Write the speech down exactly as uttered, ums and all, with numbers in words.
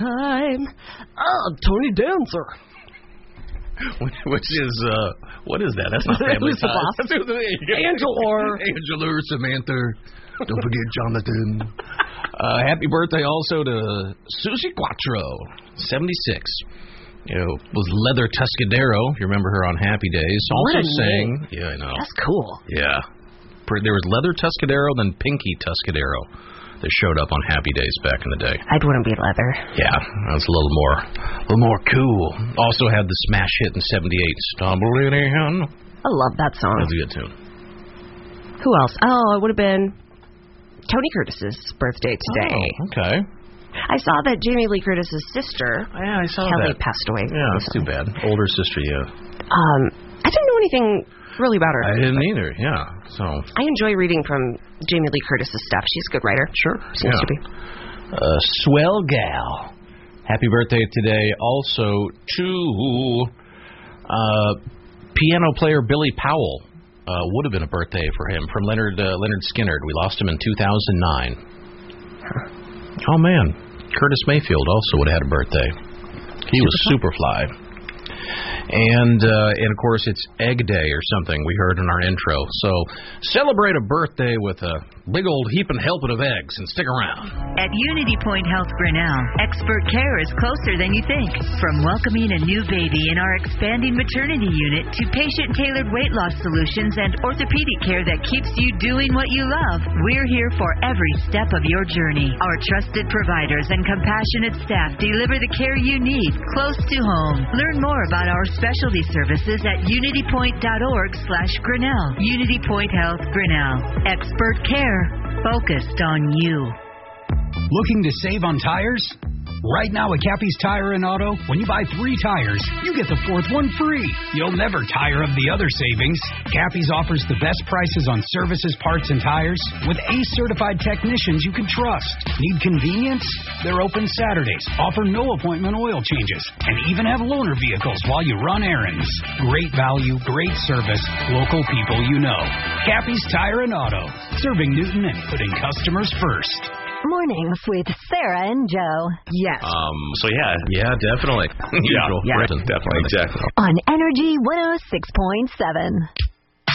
Time. Oh, Tony Dancer. Which is, uh, what is that? That's not Family Who's the boss? Angel or... Angela or Samantha. Don't forget Jonathan. Uh, happy birthday also to Susie Quattro, seventy-six. You know, was Leather Tuscadero. If you remember her on Happy Days. Also sang. Yeah, I know. That's cool. Yeah. There was Leather Tuscadero, then Pinky Tuscadero that showed up on Happy Days back in the day. I'd want to be Leather. Yeah, that was a little more, a little more cool. Also had the smash hit in seventy-eight, Stumbling In. I love that song. That's a good tune. Who else? Oh, it would have been Tony Curtis's birthday today. Oh, okay. I saw that Jamie Lee Curtis's sister, yeah, I saw Kelly, that. passed away. Yeah, that's too bad. Older sister, yeah. Um, I didn't know anything really about her. I didn't either, yeah. So I enjoy reading from Jamie Lee Curtis's stuff. She's a good writer. Sure. Seems yeah. to be. Uh, swell gal. Happy birthday today also to uh, piano player Billy Powell. Uh, would have been a birthday for him, from Leonard uh, Leonard Skinner. We lost him in two thousand nine. Huh. Oh, man. Curtis Mayfield also would have had a birthday. He was Superfly. And, uh, and, of course, it's Egg Day or something we heard in our intro. So celebrate a birthday with a big old heaping helping of eggs and stick around. At Unity Point Health Grinnell, expert care is closer than you think. From welcoming a new baby in our expanding maternity unit to patient-tailored weight loss solutions and orthopedic care that keeps you doing what you love, we're here for every step of your journey. Our trusted providers and compassionate staff deliver the care you need close to home. Learn more about our specialty services at unitypoint.org slash Grinnell. Unity Point Health Grinnell. Expert care focused on you. Looking to save on tires? Right now at Cappy's Tire and Auto, when you buy three tires, you get the fourth one free. You'll never tire of the other savings. Cappy's offers the best prices on services, parts, and tires with ACE-certified technicians you can trust. Need convenience? They're open Saturdays, offer no appointment oil changes, and even have loaner vehicles while you run errands. Great value, great service, local people you know. Cappy's Tire and Auto, serving Newton and putting customers first. Mornings with Sarah and Joe. Yes. Um. So, yeah. Yeah, definitely. Yeah, Usual. yeah, Written. definitely. Exactly. On Energy one oh six point seven.